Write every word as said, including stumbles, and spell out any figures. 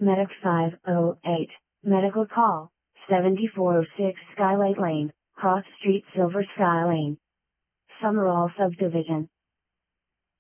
Medic five oh eight. Medical call, seventy-four oh six Skylight Lane, Cross Street, Silver Sky Lane. Summerall Subdivision.